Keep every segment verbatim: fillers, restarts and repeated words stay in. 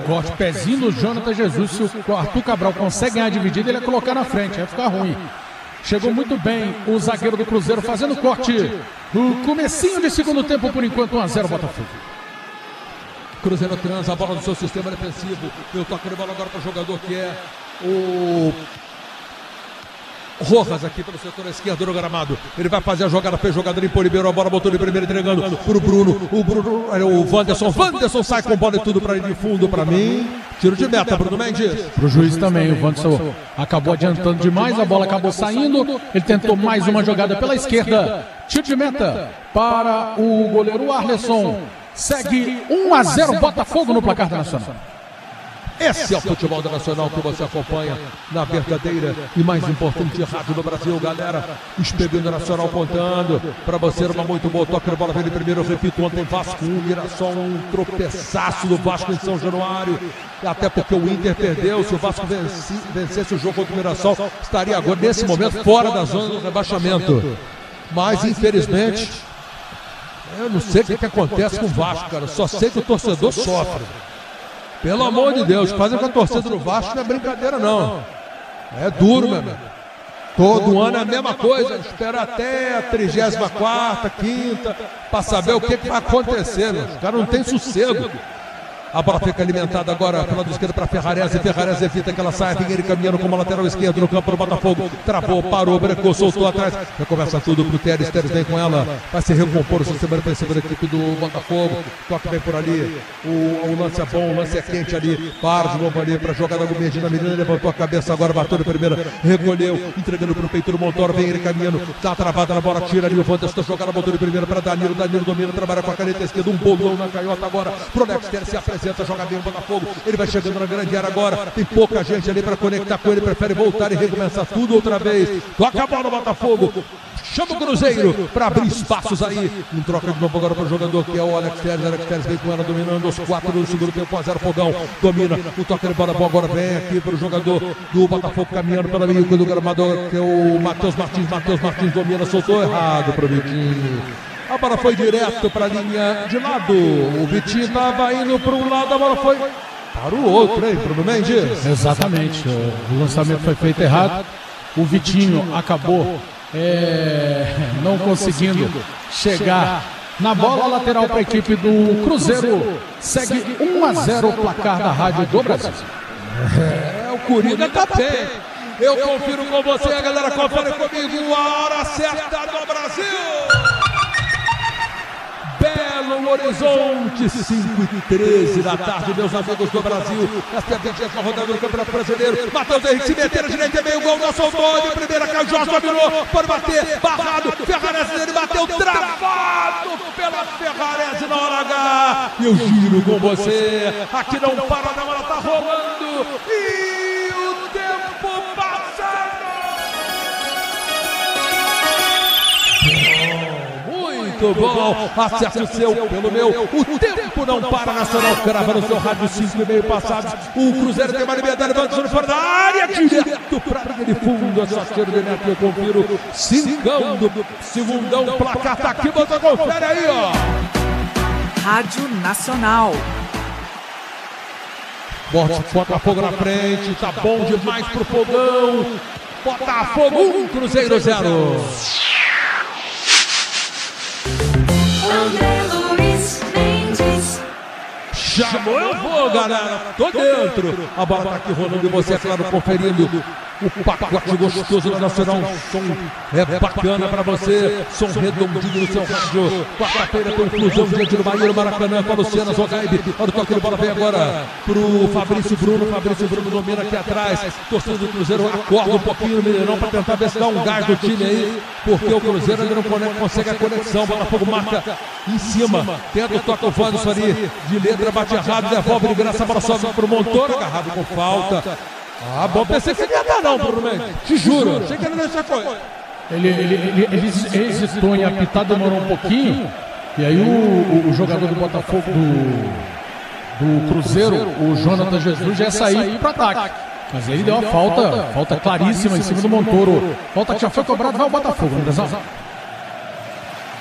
corte, pezinho do Jonathan Jesus. Se o Arthur Cabral consegue ganhar a dividida, ele ia colocar na frente, ia ficar ruim. Chegou muito bem o zagueiro do Cruzeiro fazendo corte. O comecinho de segundo tempo, por enquanto, um a zero Botafogo. Cruzeiro transa a bola no seu sistema defensivo. Eu toco de bola agora para o jogador que é o Rojas aqui pelo setor esquerdo do gramado. Ele vai fazer a jogada, fez jogada, limpou, liberou a bola, botou de primeiro, entregando pro Bruno. O Bruno, o Wanderson. Wanderson sai com bola e tudo para ele de fundo para mim. Tiro de meta, Bruno Mendes. Pro juiz também, o Wanderson acabou adiantando demais, a bola acabou saindo. Ele tentou mais uma jogada pela esquerda. Tiro de meta para o goleiro Arleson. Segue um a zero Botafogo no placar da Nacional. Esse é o futebol da Nacional que você acompanha na verdadeira e mais importante rádio do Brasil, galera. Espelho Nacional contando para você uma muito boa toque de bola. Vem primeiro, eu repito, ontem Vasco um, Mirassol um, tropeçaço do Vasco em São Januário. Até porque o Inter perdeu. Se o Vasco venci, vencesse o jogo contra o Mirassol, estaria agora, nesse momento, fora da zona do rebaixamento. Mas, infelizmente, eu não sei o que, que acontece com o Vasco, cara. Só sei que o torcedor sofre. Pelo amor de Deus, fazer com a torcida do Vasco não é brincadeira, não. É duro, meu amigo. Todo ano é a mesma coisa. Espera até a trigésima quarta, quinta, para saber o que, que vai acontecer. Meu. Os caras não têm sossego. A bola fica alimentada agora pela lado esquerdo para Ferrarese. Ferrarese evita que ela saia. Vinha ele caminhando como lateral esquerdo no campo do Botafogo. Travou, parou, brecou, soltou atrás. Recomeça tudo pro Teres. Teres vem com ela. Vai se recompor o sistema defensivo da equipe do Botafogo. Toque vem por ali. O, o lance é bom, o lance é quente ali. Para de novo ali para a jogada do Medina. A menina levantou a cabeça agora, bateu de primeira. Recolheu, entregando pro peito do Montoro. Vem ele caminhando. Tá travada na bola, tira ali o Wanderson. Jogada, botou de primeira para Danilo. Danilo domina, trabalha com a caneta esquerda. Um bolão na canhota agora. Pro Alex Teres se apresenta. Joga bem o Botafogo, ele vai chegando na grande área agora, tem pouca gente ali para conectar com ele, prefere voltar e recomeçar tudo outra vez. Toca a bola no Botafogo, chama o Cruzeiro para abrir espaços aí. Um troca de novo agora para o jogador que é o Alex Teres. Alex Teres vem com ela dominando os quatro do segundo tempo, um a zero Fogão, domina o toque de bola, bola agora vem aqui para o jogador do Botafogo caminhando pela meio do gramado, que é o Matheus Martins. Matheus Martins domina, soltou errado para o Vitinho. A bola foi direto para a linha de lado. O Vitinho estava indo para um lado, a bola foi para o outro, hein, Bruno Mendes? Exatamente, o lançamento foi feito errado. O Vitinho acabou é, não conseguindo chegar na bola lateral para a equipe do Cruzeiro. Segue um a zero o placar da Rádio do Brasil. É, o Coringa tá bem. Eu confiro com você, a galera confere comigo. A hora certa do Brasil. Belo Horizonte, cinco e treze da tarde, meus amigos do Brasil. Esta é a vigésima rodada do Campeonato Brasileiro. Matheus Henrique se meteu na direita, meio gol, não soltou. De primeira caiu, Jorge dominou, pode bater, barrado. Ferrarese dele bateu, travado pela Ferrarese na hora H. E eu giro com você. Aqui não para, não, ela tá rolando. E o tempo passando. Muito bom, acerte o seu pelo meu. O tempo não para, Nacional crava no seu rádio, cinco e meio passados. O Cruzeiro tem uma liberdade, levanta fora da área, direto para a linha de fundo. Essa tiro de neto, eu confiro. Cincão do segundão, placar tá aqui, você confere aí, ó. Rádio Nacional. Botafogo na frente, tá bom demais pro Fogão. Botafogo um, Cruzeiro zero. André Luiz Mendes. Chamou, eu vou, galera. Tô dentro. A bola tá aqui rolando e você, é claro, conferindo o pacote gostoso do Nacional. Som é bacana pra você. Som redondinho no seu rádio. Quarta-feira tem inclusão diante do Bahia, no Maracanã, com a Luciana Zogaib. Olha o toque de bola, vem agora pro Fabrício Bruno. Fabrício Bruno domina aqui atrás. Torcida do Cruzeiro acorda um pouquinho no Mineirão pra tentar ver se dá um gás do time aí, porque o Cruzeiro ainda não consegue a conexão. Botafogo marca em cima. Tenta o toque, o Wanderson ali de letra, bate errado, devolve de graça, a bola sobe pro Montoro, agarrado com falta. Ah, bom, pensei que ele ia dar não, Bruno Mendes. Te juro, achei que ele não ia coisa. Ele, ele, ele, ele hesitou em apitar, demorou um pouquinho. E aí o, o, o jogador do Botafogo, do, do Cruzeiro, o Jonathan Jesus, já ia sair para ataque. Mas ele deu uma falta, falta claríssima em cima do Montoro. Falta que já foi cobrada, vai o Botafogo, né,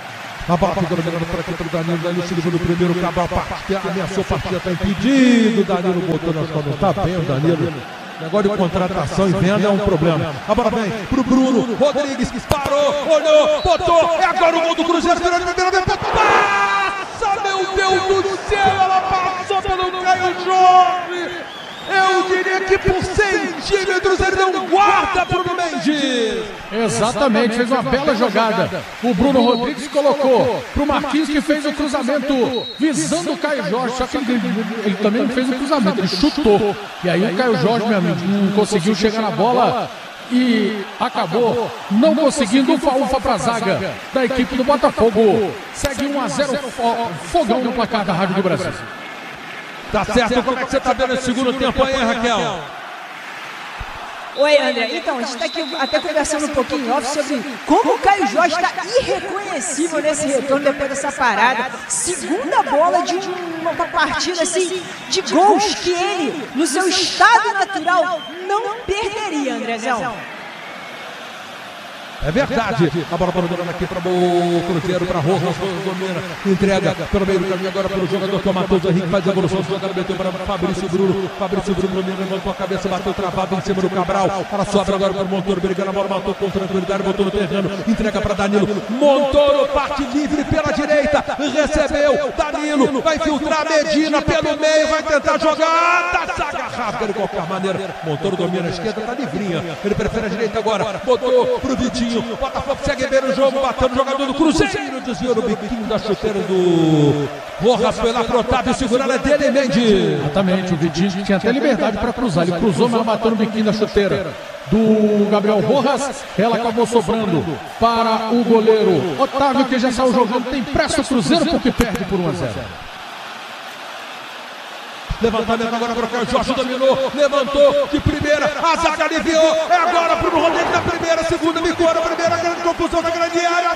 A bola fica dominando por aqui para o Danilo. Danilo se livrou no primeiro. Cabral parte, ameaçou partir, está impedido. Danilo botou nas costas. Está bem o Danilo. Negócio de contratação e venda é um problema. A bola vem pro Bruno Rodrigues. Parou, olhou, botou. É agora o gol do Cruzeiro. Virou de primeira vez. Passa, meu Deus do céu. Ela passou pelo Caio Jorge. Eu diria que por centímetros ele não guarda Bruno Mendes. Exatamente, fez uma bela jogada. O Bruno Rodrigues colocou pro Marquinhos, que fez o cruzamento visando o Caio Jorge. Só que ele, ele também não fez o cruzamento, ele chutou. E aí o Caio Jorge, meu amigo, não conseguiu chegar na bola e acabou não conseguindo um ufa-ufa para a zaga da equipe do Botafogo. Segue um a zero, fogão no placar da Rádio do Brasil. Tá certo, como é que você tá vendo esse segundo tempo aí, Raquel? Oi, André. Então, a gente está aqui até conversando um pouquinho off sobre como o Caio Jorge está irreconhecível nesse retorno depois dessa parada. Segunda bola de uma partida assim, de gols que ele, no seu estado natural, não perderia, Andrezão. É verdade. A bola para aqui para o Cruzeiro, para Rojas, domina, entrega pelo meio do caminho agora pelo jogador que é o Matheus Henrique, faz a evolução do jogador, meteu para Fabrício Bruno, Fabrício Bruno levantou a cabeça, bateu travado em cima do Cabral, ela sobra agora para o Montoro, brigando a bola, matou com tranquilidade, botou no terreno, entrega para Danilo, Montoro, parte livre pela direita, recebeu, Danilo, vai filtrar Medina pelo meio, vai tentar jogar, tá se agarrado de qualquer maneira, Montoro domina a esquerda, tá livrinha, ele prefere a direita agora, botou pro Vitinho, Botafogo segue bem no jogo, batendo o jogador do Cruzeiro, desviou no biquinho da chuteira do Rojas, foi lá pro Otávio, segurando a dele, Mendes. Exatamente, o Vitinho tinha até liberdade para cruzar, ele cruzou, mas bateu no biquinho da chuteira do Gabriel Rojas, ela acabou sobrando para o goleiro Otávio, que já saiu jogando, tem pressa o Cruzeiro porque perde por um a zero. Levantamento agora para o Caio Jorge, dominou, levantou de primeira, a zaga aliviou, é agora para o Rodrigues na primeira, segunda, bicou na primeira, grande confusão da grande área,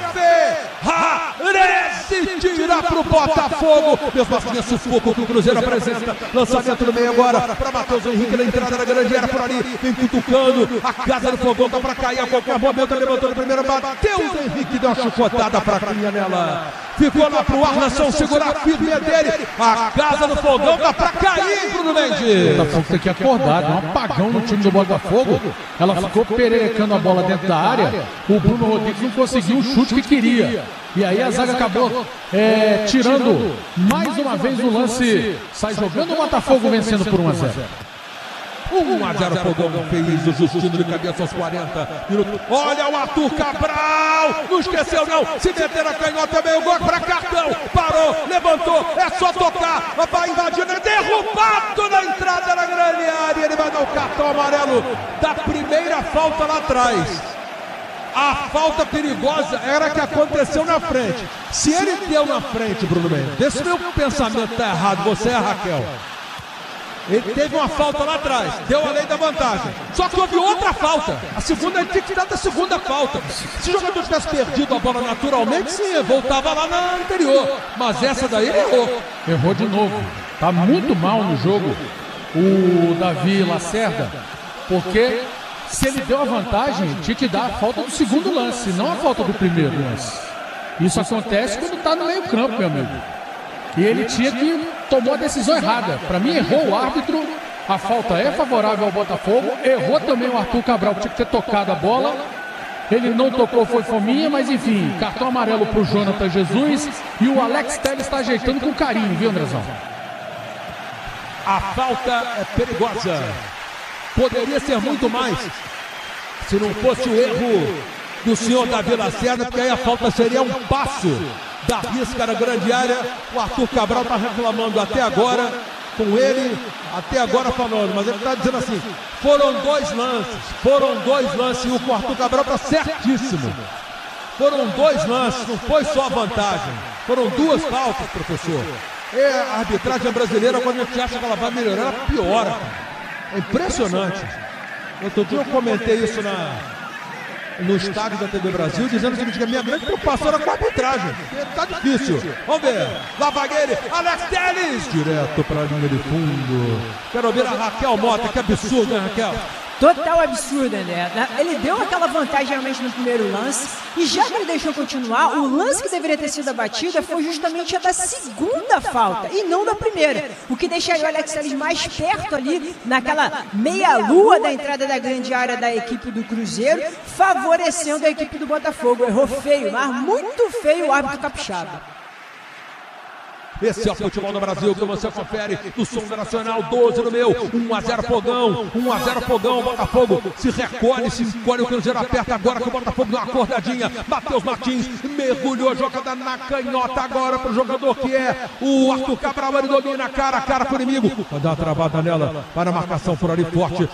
Ferrarese tira para o Botafogo, mesmo assim é sufoco que o Cruzeiro apresenta, lançamento no meio agora, para Matheus Henrique na entrada da grande área por ali, vem cutucando, a casa do fogão tá para cair a qualquer momento, levantou na primeira, Matheus Henrique deu uma chicotada fraquinha nela, ficou lá pro Arnação segurar a firme dele, a casa do fogão tá para cair. Aí, Bruno Mendes. O Botafogo tem que acordar, deu um apagão no time do Botafogo. Ela ficou pererecando a bola dentro da área. O Bruno Rodrigues não conseguiu o chute que queria. E aí a zaga acabou é, tirando mais uma vez o lance. Sai jogando o Botafogo vencendo por um a zero. um a zero Fogão fez o Justino de cabeça aos quarenta minutos. Olha o Arthur Cabral, não esqueceu não, se meter na canhota, meio gol para cartão, parou, levantou, é só tocar, vai invadindo, é derrubado na entrada da grande área, ele vai dar o cartão amarelo da primeira falta lá atrás. A falta perigosa era que aconteceu na frente. Se ele deu na frente, Bruno Mendes, esse meu pensamento tá errado, você é, Raquel. Ele teve uma falta lá atrás, deu a lei da vantagem. Só que houve outra falta. A segunda, ele tinha que tirar da segunda falta. Se o jogador tivesse perdido a bola naturalmente, sim, voltava lá na anterior. Mas essa daí ele errou. Errou de novo. Tá muito mal no jogo o Davi Lacerda, porque se ele deu a vantagem, tinha que dar a falta do segundo lance, não a falta do primeiro lance. Isso acontece quando tá no meio campo, meu amigo. E ele tinha que tomou a decisão errada. Para mim, errou o árbitro. A falta é favorável ao Botafogo. Errou também o Arthur Cabral, que tinha que ter tocado a bola. Ele não tocou, foi fominha, mas enfim, cartão amarelo para o Jonathan Jesus. E o Alex Telles está ajeitando com carinho, viu, Andrezão? A falta é perigosa. Poderia ser muito mais se não fosse o erro do senhor Davi Lacerda, porque aí a falta seria um passo da risca na grande área. O Arthur Cabral está reclamando até agora, com ele até agora falando, mas ele está dizendo assim, foram dois lances, foram dois lances, e o Arthur Cabral está certíssimo. Foram dois lances, não foi só a vantagem, foram duas faltas, professor. E a arbitragem brasileira, quando a gente acha que ela vai melhorar, ela piora. É impressionante. Outro dia eu comentei isso na... no estádio da T V Brasil, dizendo o seguinte, que a minha grande preocupação era com a arbitragem. Tá difícil. Vamos ver. Lá vai ele, Alex Telles, direto para a linha de fundo. Quero ouvir a Raquel Mota, que absurdo, né, Raquel? total absurda, né? Ele deu aquela vantagem realmente no primeiro lance, e já que ele deixou continuar, o lance que deveria ter sido a batida foi justamente a da segunda falta, e não da primeira, o que deixaria o Alex Telles mais perto ali, naquela meia-lua da entrada da grande área da equipe do Cruzeiro, favorecendo a equipe do Botafogo. Errou feio, mas muito feio o árbitro capixaba. Esse é o futebol do Brasil que você confere no som da Nacional, doze no meu, um a zero Fogão, um a zero Fogão, Botafogo se recolhe, se encolhe, o Cruzeiro aperta agora que o Botafogo deu uma acordadinha, Matheus Martins mergulhou, jogada na canhota agora pro jogador que é o Arthur Cabral, ele domina cara a cara com o inimigo, vai dar uma travada nela, para a marcação por ali forte,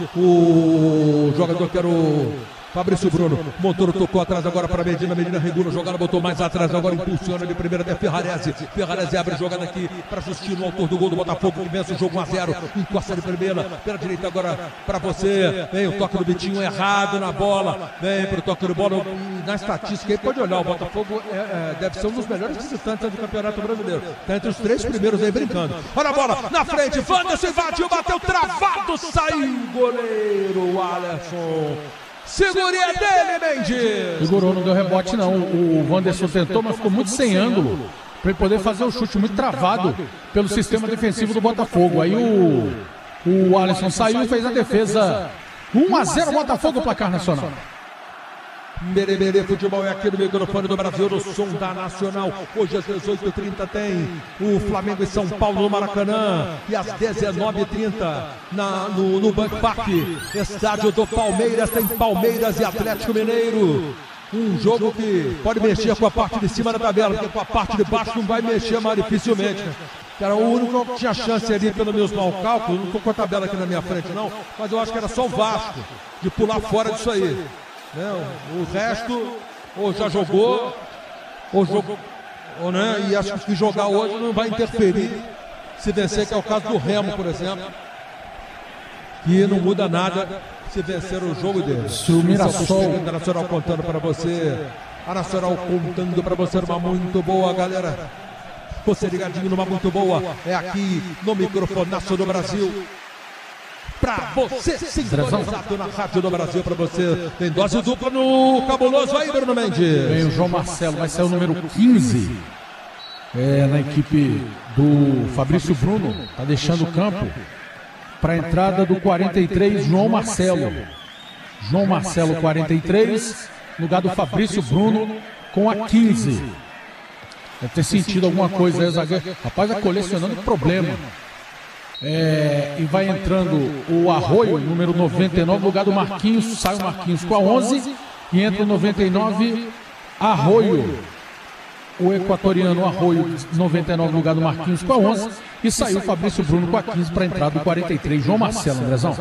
o jogador que era o Fabrício Bruno, Montoro tocou atrás agora para Medina, Medina regula a jogada, botou mais atrás, agora impulsiona de primeira até Ferrarese, Ferrarese abre a jogada aqui para Justino, autor do gol do Botafogo, que vence o jogo um a zero, encosta de primeira, pela direita agora para você, vem o toque do Vitinho errado na bola, vem para o toque do bola, na estatística aí pode olhar, o Botafogo é, é, deve ser um dos melhores visitantes do Campeonato Brasileiro, está entre os três primeiros aí brincando, olha a bola, na frente, Wanderson invadiu, bateu travado, saiu o goleiro Alisson. Segurinha dele, Mendes! Segurou, não deu rebote não. O Wanderson tentou, mas ficou muito sem ângulo para ele poder fazer o chute, muito travado pelo sistema defensivo do Botafogo. Aí o, o Alisson saiu e fez a defesa. um a zero Botafogo, placar nacional. Mere, mere, futebol é aqui no microfone do Brasil, no som da Nacional. Hoje às dezoito e trinta tem o Flamengo e São Paulo no Maracanã. E às dezenove e trinta na, no, no Banco Park, estádio do Palmeiras, tem Palmeiras e Atlético Mineiro. Um jogo que pode mexer com a parte de cima da tabela, porque com a parte de baixo não vai mexer mais dificilmente, né? Que era o único que tinha chance ali, pelo meus mau cálculos. Não estou com a tabela aqui na minha frente não, mas eu acho que era só o Vasco de pular fora disso aí. Não, o resto ou já jogou ou jogou ou, né, e acho que jogar hoje não vai interferir se vencer, que é o caso do Remo, por exemplo, que não muda nada se vencer o jogo dele. Se o Mirassol, a Nacional contando para você, a Nacional contando para você uma muito boa, galera. Você ligadinho numa muito boa, é aqui no microfone do Brasil. Pra você, sintonizado na Rádio do Brasil, pra você. Tem dose dupla no cabuloso aí, Bruno Mendes. Vem o João Marcelo, vai sair o número quinze é, na equipe do Fabrício Bruno. Tá deixando o campo para a entrada do quarenta e três, João Marcelo. João Marcelo, quarenta e três, no lugar do Fabrício Bruno com a quinze. Deve ter sentido alguma coisa aí, zagueiro. Rapaz, vai colecionando problema. É, e vai entrando o Arroio, número noventa e nove, no lugar do Marquinhos. Sai o Marquinhos com a onze e entra o noventa e nove, Arroio. O equatoriano Arroio, noventa e nove, no lugar do Marquinhos com a onze. E saiu o Fabrício Bruno com a quinze para a entrada do quarenta e três, João Marcelo, Andrezão.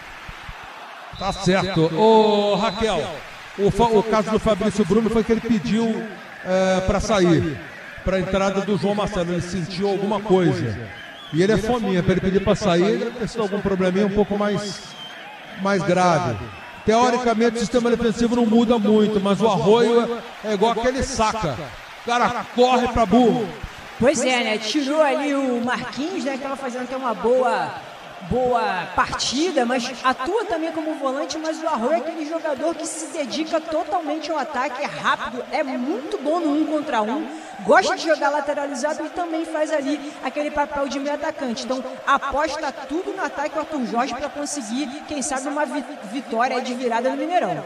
Tá certo. Ô Raquel, o, o caso do Fabrício Bruno foi que ele pediu é, para sair, para a entrada do João Marcelo. Ele sentiu alguma coisa. E ele é fominha, para ele pedir para sair, ele deve ter sido algum probleminha um pouco mais, mais grave. Teoricamente o sistema defensivo não muda muito, mas o Arroio é, é igual aquele saca. O cara corre para burro. Pois é, né? Tirou ali o Marquinhos, né? Que estava fazendo até uma boa, boa partida, mas atua também como volante, mas o Arroio é aquele jogador que se dedica totalmente ao ataque, é rápido, é muito bom no um contra um. Gosta de jogar lateralizado e também faz ali aquele papel de meio atacante. Então aposta tudo no ataque do Arthur Jorge para conseguir, quem sabe, uma vitória de virada no Mineirão.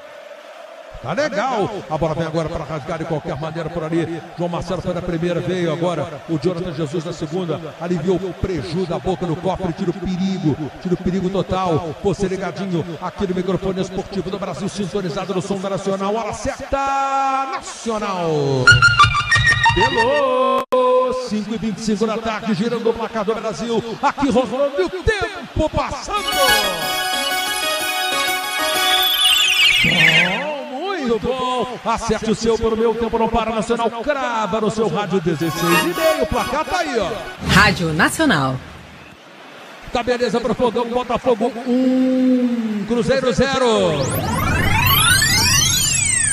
Tá legal. A bola vem agora para rasgar de qualquer maneira por ali. João Marcelo foi na primeira, veio agora o Jonathan Jesus na segunda. Aliviou o prejuízo da boca no cofre, tira o perigo, tira o perigo total. Você ligadinho aqui no microfone esportivo do Brasil, sintonizado no som da Nacional. Hora certa, Nacional. Pelo cinco e vinte e cinco da tarde, girando o placar do Brasil. Aqui rolando o tempo passando. Oh, muito bom. Acerte o seu por o meu tempo não para. Nacional crava no seu rádio dezesseis e meio. O placar tá aí, ó. Rádio Nacional. Tá beleza pro Fogão. Botafogo um, Cruzeiro zero.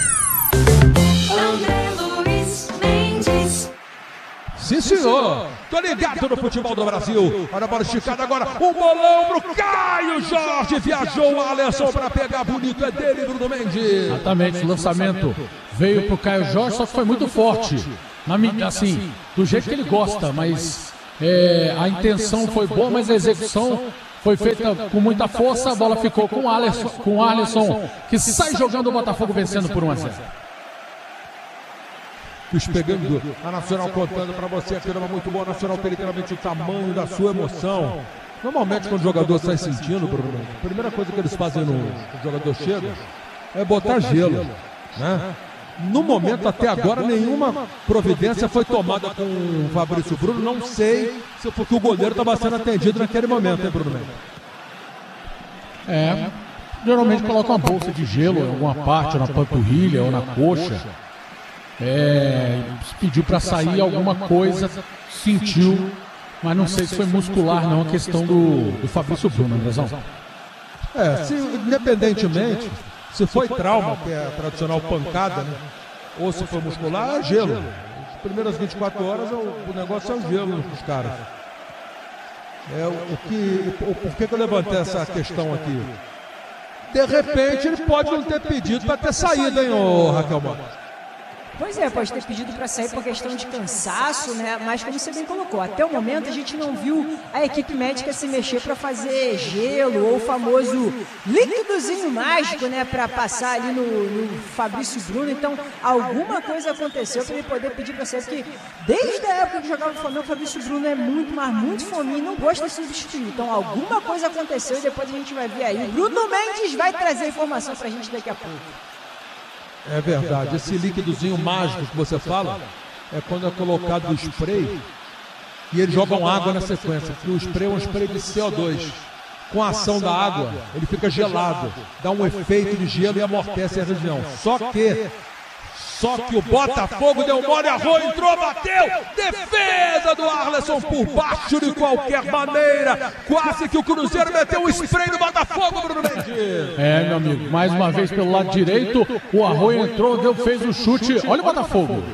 André Luiz Mendes. Sim, senhor. tô ligado no futebol do Brasil. Olha a bola esticada agora, um bolão pro Caio Jorge, viajou o Alisson para pegar, bonito, é dele, Bruno Mendes. Exatamente, o lançamento veio pro Caio Jorge, só que foi muito forte, na, assim, do jeito que ele gosta, mas é, a intenção foi boa, mas a execução foi feita com muita força, a bola ficou com o Alisson, com o Alisson, que sai jogando o Botafogo vencendo por um a zero. Pegando a Nacional contando para você aqui, uma muito boa. A Nacional tem literalmente o tamanho da sua emoção. Normalmente quando o jogador sai sentindo, Bruno, a primeira coisa que eles fazem no o jogador chega é botar gelo, né? No momento até agora nenhuma providência foi tomada com o Fabrício Bruno. Não sei se foi porque o goleiro estava sendo atendido naquele momento, hein, Bruno? É, geralmente coloca uma bolsa de gelo em alguma parte, ou na panturrilha ou na coxa. É, pediu para sair alguma coisa, sentiu, mas não sei se foi muscular não, a questão do, do Fabrício Bruno, Andrezão. É, se, independentemente, se foi trauma, que é a tradicional pancada, né, ou se foi muscular, é gelo. As primeiras vinte e quatro horas o, o negócio é o gelo dos caras. É, o que, o, por que, que eu levantei essa questão aqui? De repente ele pode não ter pedido para ter saído, hein, ô Raquel Mota? Pois é, pode ter pedido para sair por questão de cansaço, né? Mas como você bem colocou, até o momento a gente não viu a equipe médica se mexer para fazer gelo ou o famoso líquidozinho mágico, né? Para passar ali no, no Fabrício Bruno. Então, alguma coisa aconteceu para ele poder pedir para sair, porque desde a época que jogava no Flamengo, o Fabrício Bruno é muito, mas muito fominho e não gosta de substituir. Então, alguma coisa aconteceu e depois a gente vai ver aí. Bruno Mendes vai trazer informação para a gente daqui a pouco. É verdade, esse líquidozinho mágico que você fala é quando é colocado o spray e eles jogam água na sequência, porque o spray é um spray de C O dois. Com a ação da água, ele fica gelado, dá um efeito de gelo e amortece a região. Só que, só que o Botafogo deu mole, arrou, entrou, bateu, defesa do Alisson por baixo de qualquer maneira, quase que o Cruzeiro meteu o spray no Botafogo, Bruno Mendes. É, meu amigo, mais uma vez pelo lado direito, o Arroio entrou, deu, fez o chute, olha o Botafogo.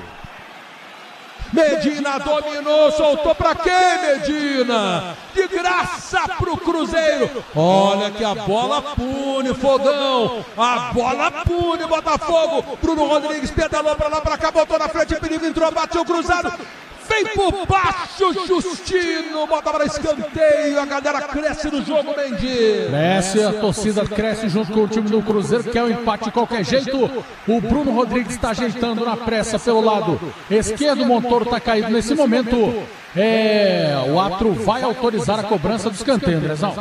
Medina dominou, soltou pra quem, Medina? De graça pro Cruzeiro. Olha que a bola pune, Fogão. A bola pune, Botafogo. Bruno Rodrigues pedalou pra lá, pra cá, botou na frente, perigo, entrou, bateu cruzado. Vem por baixo, Justino, bota para escanteio, a galera cresce no jogo, Mendes. Cresce, a torcida cresce junto com o time do Cruzeiro, que é um empate de qualquer jeito. O Bruno Rodrigues está ajeitando na pressa pelo lado esquerdo, o Montoro está caído nesse momento. É, o árbitro vai autorizar a cobrança do escanteio, Andrezão.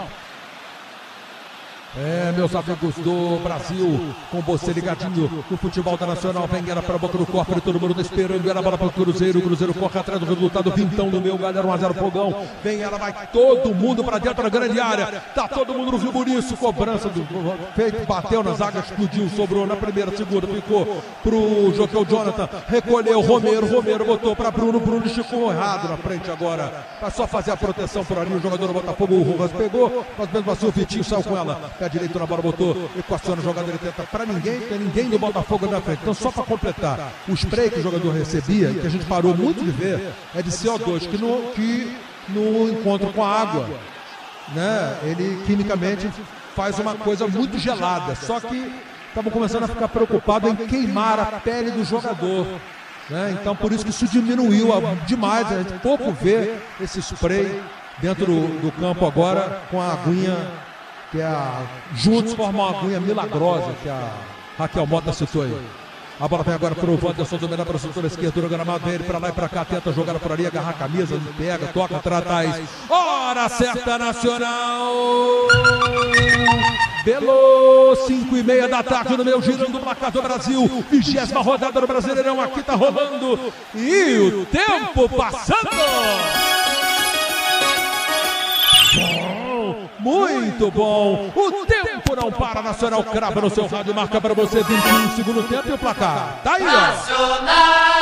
É, meus amigos do Brasil, com você ligadinho no futebol da Nacional, vem ela para a boca do cofre, todo mundo esperando, ela bola para o Cruzeiro, o Cruzeiro corre atrás do resultado, vintão no meu, galera, um a zero Fogão, vem ela, vai todo mundo para dentro da grande área, tá todo mundo no Rio Buriço, cobrança do feito, bateu na zaga, explodiu, sobrou na primeira, segunda, ficou pro Joquel Jonathan, recolheu, Romero, Romero botou para Bruno, Bruno esticou errado na frente agora, para só fazer a proteção por ali, o jogador do Botafogo, o Rojas pegou, mas mesmo assim o Vitinho saiu com ela, pé direito na bola, botou, equaciona o jogador, ele tenta para ninguém, tem ninguém do Botafogo na frente. Então, só para completar, o spray que o jogador recebia, que a gente parou muito de ver, é de C O dois, que no, que no encontro com a água, né, ele quimicamente faz uma coisa muito gelada. Só que estavam começando a ficar preocupados em queimar a pele do jogador. Né? Então, por isso que isso diminuiu demais. A gente pouco vê esse spray dentro do, do campo agora com a aguinha. Que é a, juntos formam uma aguinha milagrosa, que a Raquel Mota citou aí. A bola vem agora para o Wanderson, dominar para o setor esquerdo, no gramado, vem ele para lá e para cá, tenta jogar por ali, agarrar a camisa, não pega, toca atrás. Hora certa, Nacional! Belo, cinco e meia da tarde no meu girando o placar do Brasil, vigésima rodada do Brasileirão, aqui tá rolando, e o tempo passando! Muito bom, o tempo não para, Nacional crava no seu rádio, marca para você vinte e um, segundo tempo e o placar, tá aí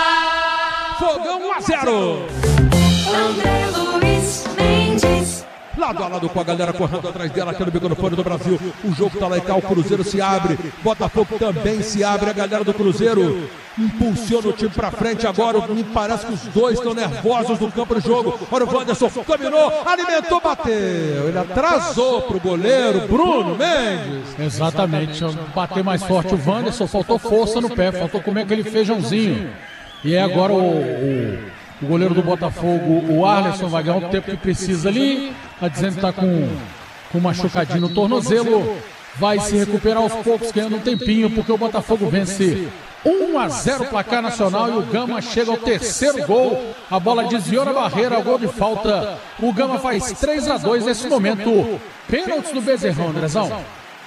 ó, Fogão um a zero. André Luiz Mendes. lado a lado com a galera correndo atrás dela aqui no microfone do Brasil. O jogo tá lá e cá, o Cruzeiro se abre, Botafogo também se abre, a galera do Cruzeiro impulsiona o time pra frente agora. Me parece que os dois estão nervosos no campo de jogo. Olha o Wanderson, dominou, alimentou, bateu. Ele atrasou pro goleiro Bruno Mendes. Exatamente, bater mais forte o Wanderson, faltou força no pé, faltou comer aquele feijãozinho. E é agora o, o, o goleiro do Botafogo, o Arlerson, vai ganhar o tempo que precisa ali. Tá dizendo que tá com, com machucadinho no tornozelo. Vai se recuperar aos poucos, ganhando um tempinho, porque o Botafogo vence um a zero, placar nacional, e o Gama chega ao terceiro gol. A bola desviou na barreira, gol de falta. O Gama faz três a dois nesse momento. Pênaltis do Bezerrão, Andrezão.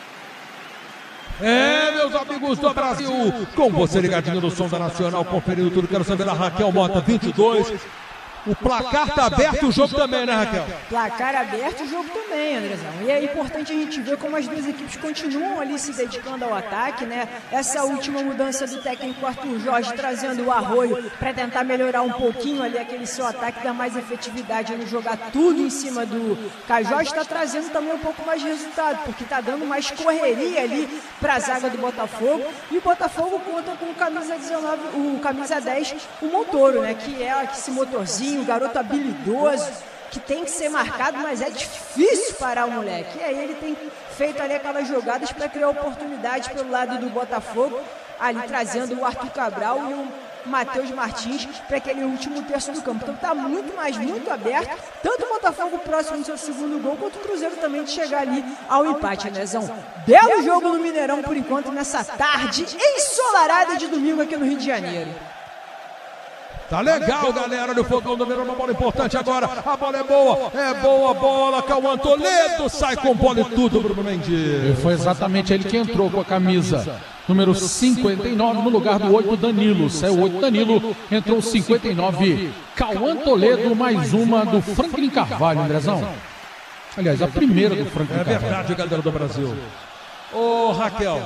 É, meus amigos do Brasil, com você ligadinho no som da Nacional, conferindo tudo. Quero saber da Raquel Mota, vinte e dois. O placar tá aberto e o jogo também, né, Raquel? Placar aberto e o jogo também, Andrezão. E é importante a gente ver como as duas equipes continuam ali se dedicando ao ataque, né? Essa última mudança do técnico Arthur Jorge, trazendo o Arroio para tentar melhorar um pouquinho ali aquele seu ataque, dar mais efetividade no jogar tudo em cima do Caio Jorge, está trazendo também um pouco mais de resultado, porque está dando mais correria ali para a zaga do Botafogo. E o Botafogo conta com o camisa dezenove, o camisa dez, o Montoro, né? Que é esse motorzinho, um garoto habilidoso, que tem que ser marcado, mas é difícil parar o moleque. E aí ele tem feito ali aquelas jogadas para criar oportunidades pelo lado do Botafogo, ali trazendo o Arthur Cabral e o Matheus Martins para aquele último terço do campo. Então tá muito, mais muito aberto, tanto o Botafogo próximo do seu segundo gol, quanto o Cruzeiro também de chegar ali ao empate, Nezão. Belo jogo no Mineirão por enquanto, nessa tarde ensolarada de domingo aqui no Rio de Janeiro. Tá legal, galera do Fogão do Mineirão, uma bola importante agora, a bola é boa, é boa a bola, Cauã Toledo sai com bola e tudo, Bruno Mendes. E foi exatamente ele que entrou com a camisa número cinquenta e nove no lugar do oito, Danilo. Saiu o oito, Danilo, entrou cinquenta e nove, Cauã Toledo, mais uma do Franklin Carvalho, Andrezão. Aliás, a primeira do Franklin Carvalho. É verdade, galera do Brasil. Ô, Raquel,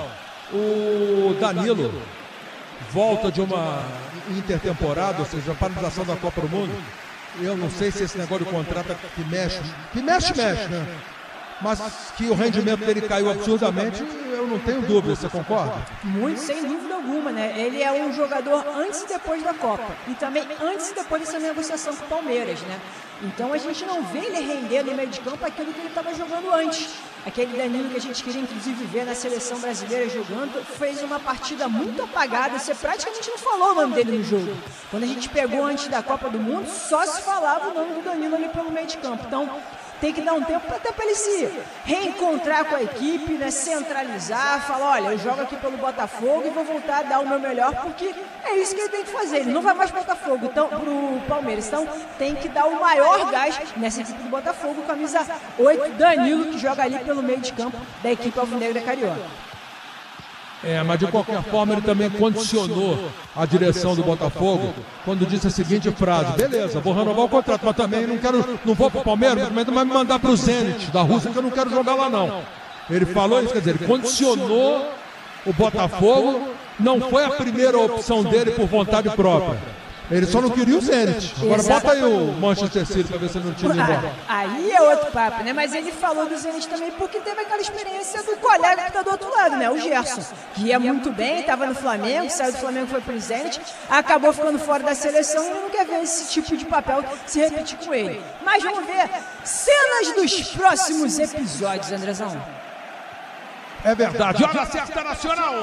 o Danilo volta de uma intertemporada, ou seja, a paralisação da Copa do Mundo. Eu não sei se esse negócio de contrato que mexe, que mexe, mexe, né? Mas que o rendimento dele caiu absurdamente, eu não tenho dúvida, você concorda? Muito, sem dúvida alguma, né? Ele é um jogador antes e depois da Copa. E também antes e depois dessa negociação com o Palmeiras, né? Então a gente não vê ele render no meio de campo aquilo que ele estava jogando antes. Aquele Danilo que a gente queria inclusive ver na seleção brasileira jogando, fez uma partida muito apagada. Você praticamente não falou o nome dele no jogo. Quando a gente pegou antes da Copa do Mundo, só se falava o nome do Danilo ali pelo meio de campo. Então tem que dar um tempo até para ele se reencontrar com a equipe, né? Centralizar, falar, olha, eu jogo aqui pelo Botafogo e vou voltar a dar o meu melhor, porque é isso que ele tem que fazer. Ele não vai mais pro Botafogo, então, pro Palmeiras. Então tem que dar o maior gás nessa equipe do Botafogo, camisa oito, Danilo, que joga ali pelo meio de campo da equipe alvinegra carioca. É, mas de qualquer forma ele também condicionou a direção do Botafogo quando disse a seguinte frase: beleza, vou renovar o contrato, mas também não quero, não vou para o Palmeiras, mas vai me mandar para o Zenit da Rússia, que eu não quero jogar lá não. Ele falou isso, quer dizer, ele condicionou o Botafogo, não foi a primeira opção dele por vontade própria. Ele só não queria o Zenit. Agora Exato. Bota aí o Manchester City pra ver se ele não tira embora. Aí é outro papo, né? Mas ele falou do Zenit também porque teve aquela experiência do colega que tá do outro lado, né? O Gerson, que ia muito bem, tava no Flamengo, saiu do Flamengo, foi pro Zenit, acabou ficando fora da seleção e não quer ver esse tipo de papel se repetir com ele. Mas vamos ver cenas dos próximos episódios, Andrezão. É verdade. Olha a certa nacional.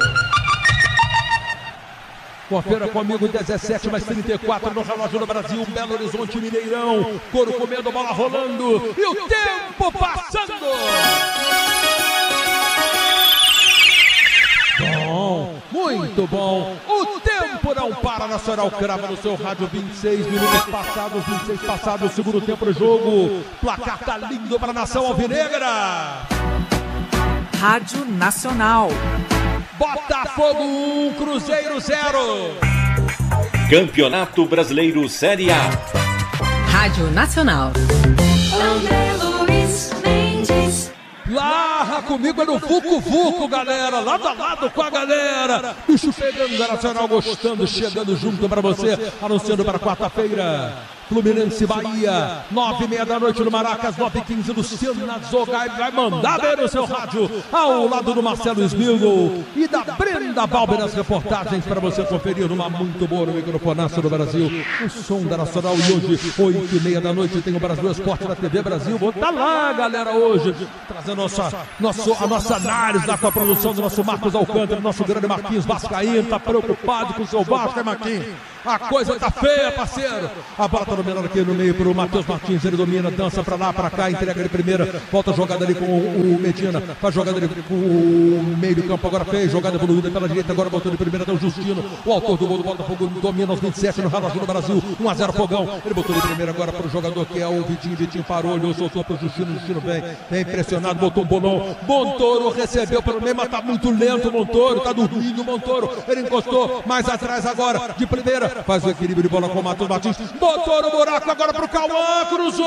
Confira comigo, dezessete mais trinta e quatro no relógio do Brasil, Belo Horizonte, Mineirão, couro comendo, bola rolando e o tempo passando. Bom, muito bom. O tempo não para, Nacional crava no seu rádio, vinte e seis minutos passados, vinte e seis passados, segundo tempo do jogo. Placar tá lindo para a nação alvinegra. Rádio Nacional. Botafogo um, Cruzeiro zero. Campeonato Brasileiro Série A. Rádio Nacional. André Luiz Mendes. Larra comigo é no Vucu Vucu, galera. Lado a lado com a galera. Bicho pegando da Nacional, gostando, chegando junto para você, anunciando para quarta-feira. Fluminense Bahia, nove e meia da noite no Maracas, nove e quinze, Luciano Zogai vai mandar bem no seu rádio, ao lado do Marcelo Smigol e da Brenda Balbi nas reportagens para você conferir uma muito boa no microfonaço do Brasil, o som da Nacional. E hoje, oito e meia da noite, tem o Brasil Esporte na T V Brasil. Vou tá lá, galera, hoje, trazendo nossa, nosso, a nossa análise lá com a produção do nosso Marcos Alcântara, nosso grande Marquinhos Vascaíno, tá preocupado com o seu Vasco, é Marquinhos? A coisa tá feia, parceiro. A bola tá dominando aqui no meio pro Matheus Martins. Ele domina, dança pra lá, pra cá, entrega de primeira. Volta a jogada ali com o, o Medina. Faz jogada ali com o meio do campo. Agora fez jogada evoluída pela direita. Agora botou de primeira, deu Justino. O autor do gol do Botafogo domina aos vinte e sete no relógio do Brasil. um a zero Fogão. Ele botou de primeira agora pro jogador que é o Vitinho. Vitinho parou, olhou, soltou pro Justino. Justino vem, vem impressionado, botou um bolão. Montoro recebeu pelo meio, mas tá muito lento o Montoro. Tá dormindo o Montoro. Ele encostou mais atrás agora, de primeira. Faz o equilíbrio de bola com o Matheus Martins. Botou no buraco agora pro Cauã. Cruzou.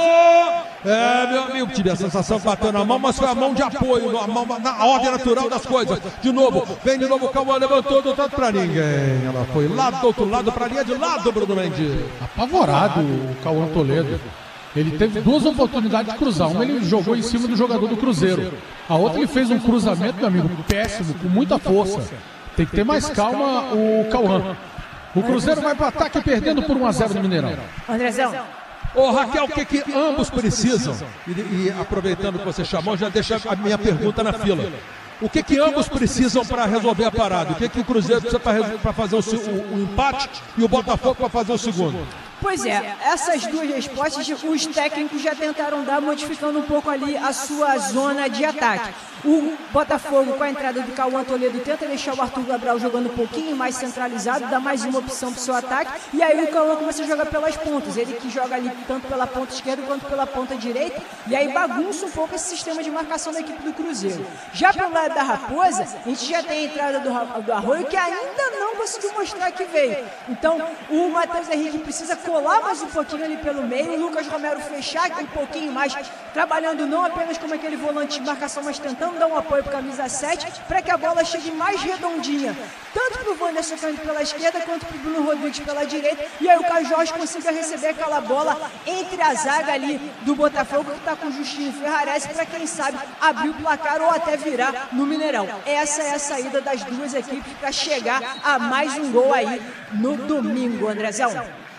É, meu amigo, tive a sensação que bateu na mão, mas foi a mão de apoio, a mão na ordem natural das coisas. De novo, vem de novo o Cauã, levantou do tanto pra ninguém. Ela foi lá do outro lado, pra linha de lado, Bruno Mendes. Apavorado o Cauã Toledo. Ele teve duas oportunidades de cruzar. Uma ele jogou em cima do jogador do Cruzeiro. A outra ele fez um cruzamento, meu amigo, péssimo, com muita força. Tem que ter mais calma o Cauã. O Cruzeiro vai para o ataque perdendo por um a zero no Mineirão. Andrezão. Ô Raquel, o que, que ambos precisam? E, e aproveitando que você chamou, já deixa a minha pergunta na fila. O que, que ambos precisam para resolver a parada? O que, que o Cruzeiro precisa para fazer o, o, o empate e o Botafogo para fazer o segundo? Pois é, essas duas respostas os técnicos já tentaram dar, modificando um pouco ali a sua zona de ataque. O Botafogo, com a entrada do Cauã Toledo, tenta deixar o Arthur Cabral jogando um pouquinho mais centralizado, dá mais uma opção para o seu ataque, e aí o Cauã começa a jogar pelas pontas. Ele que joga ali tanto pela ponta esquerda quanto pela ponta direita, e aí bagunça um pouco esse sistema de marcação da equipe do Cruzeiro. Já pelo lado da Raposa, a gente já tem a entrada do, do Arroio, que ainda não conseguiu mostrar que veio. Então, o Matheus Henrique precisa colar mais um pouquinho ali pelo meio, o Lucas Romero fechar um pouquinho mais, trabalhando não apenas como aquele volante de marcação, mas tentando dar um apoio para a camisa sete, para que a bola chegue mais redondinha, tanto para o Wanderson caindo pela esquerda, quanto para o Bruno Rodrigues pela direita, e aí o Caio Jorge consiga receber aquela bola entre a zaga ali do Botafogo, que está com o Justinho Ferrarese, para quem sabe abrir o placar ou até virar no Mineirão. Essa é a saída das duas equipes para chegar a mais um gol aí no domingo, Andrezão.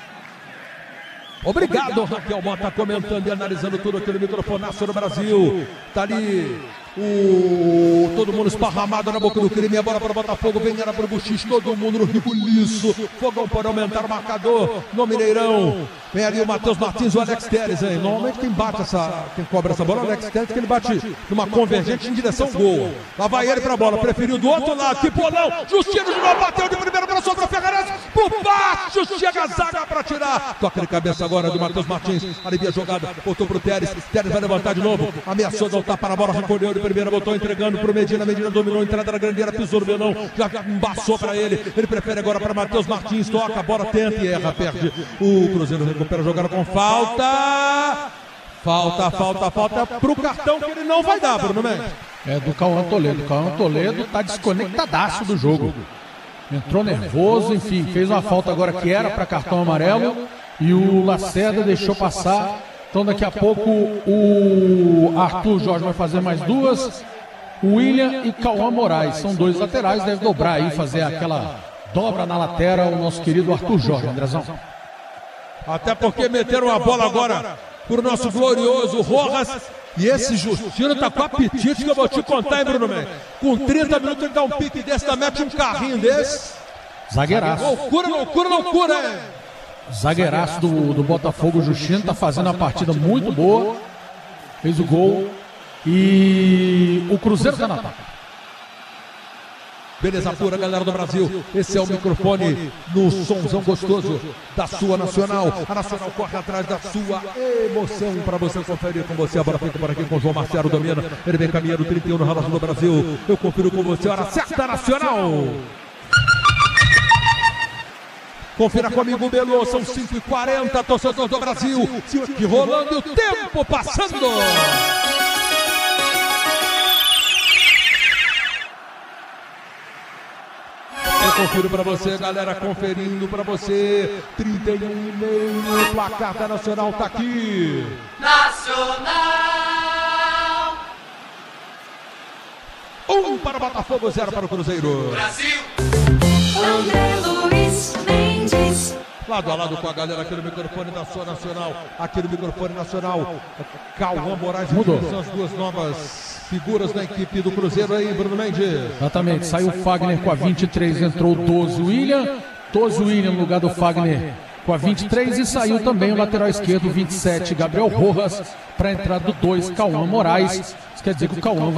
Obrigado, Raquel Mota, comentando e analisando tudo aqui no microfonaço do Brasil. Tá ali o... todo mundo esparramado na boca do crime. A bola para o Botafogo, vem era para o Buxix, todo mundo no ribuliço. Fogão pode aumentar o marcador no Mineirão. Vem ali o Matheus Martins, o Alex Telles, hein? Normalmente quem bate essa, quem cobra essa bola é o Alex Telles, que ele bate numa convergente em direção ao gol. Lá vai ele para a bola, preferiu do outro lado, que bolão. Justino de novo, bateu de primeira para soltar o Ferrarese. Por baixo, chega a zaga para tirar. Toca de cabeça agora do Matheus Martins, alivia a jogada, botou pro Telles. Telles vai levantar de novo, ameaçou dar o tapa na bola, recolheu de primeira, botou entregando pro Medina. Medina dominou a entrada da grandeira, pisou no melão, já embaçou para ele. Ele prefere agora para Matheus Martins, toca, a bola tenta e erra, perde. O Cruzeiro recupera a jogada com falta. Falta, falta, falta pro cartão que ele não vai dar, Bruno Mendes. É do Cauã Toledo. O Cauã Toledo tá desconectadaço do jogo. Entrou nervoso, enfim, fez uma falta agora que era para cartão amarelo e o Lacerda deixou passar. Então daqui a pouco o Arthur Jorge vai fazer mais duas. O William e Cauã Moraes são dois laterais, deve dobrar aí, fazer aquela dobra na lateral o nosso querido Arthur Jorge, Andrezão. Até porque meteram a bola agora pro nosso glorioso Rojas. E esse Justino tá com apetite que eu vou te contar, hein, Bruno Mendes? Com trinta minutos ele dá um pique desse, tá, mete um carrinho desse. Zagueiraço. Loucura, loucura, loucura, hein? Zagueiraço do, do Botafogo, Justino, tá fazendo uma partida muito boa. Fez o gol. E o Cruzeiro tá na ataque. Beleza pura, galera do Brasil. Esse é o microfone no somzão gostoso da sua Nacional. A Nacional corre atrás da sua emoção para você conferir com você. A bola feita por aqui com o João Marcelo domina. Ele vem caminhando trinta e um no relógio do Brasil. Eu confiro com você. Hora certa, Nacional. Confira comigo, Belo. São cinco e quarenta, torcedor do Brasil. Que rolando e o tempo passando. Confiro pra você, galera, conferindo pra você. trinta e um e meio, o placar da Nacional tá aqui. Nacional! Um para o Botafogo, zero para o Cruzeiro. Brasil! André Luiz Mendes. Lado a lado com a galera aqui no microfone da sua Nacional. Aqui no microfone nacional. Cauã Moraes Mudou. São as duas novas figuras da equipe do Cruzeiro aí, Bruno Mendes. Exatamente, saiu o Fagner com a vinte e três, entrou o Toso William. Toso William no lugar do Fagner com a vinte e três e saiu também o lateral esquerdo, vinte e sete, Gabriel Rojas, para a entrada do dois, Cauã Moraes. Isso quer dizer que o Cauã